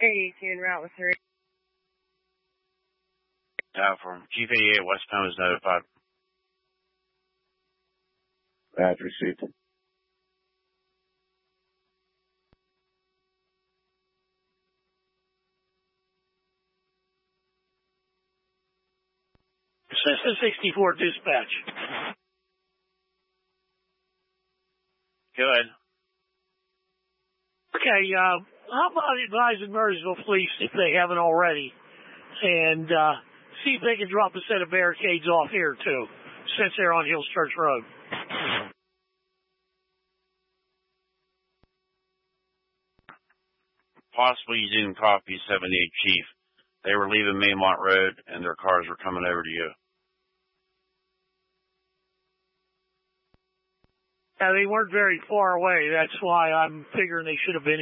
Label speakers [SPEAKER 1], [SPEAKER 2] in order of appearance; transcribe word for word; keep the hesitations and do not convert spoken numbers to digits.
[SPEAKER 1] eighty-two en route with three.
[SPEAKER 2] Uh, from Chief eighty-eight, West Palm is notified.
[SPEAKER 3] Badge received.
[SPEAKER 4] Cessna sixty-four dispatch.
[SPEAKER 2] Go ahead.
[SPEAKER 4] Okay, uh, how about advising Murrysville Police, if they haven't already, and uh, see if they can drop a set of barricades off here, too, since they're on Hills Church Road.
[SPEAKER 2] Possibly using copy seventy-eight, Chief. They were leaving Maymont Road, and their cars were coming over to you.
[SPEAKER 4] Yeah, they weren't very far away. That's why I'm figuring they should have been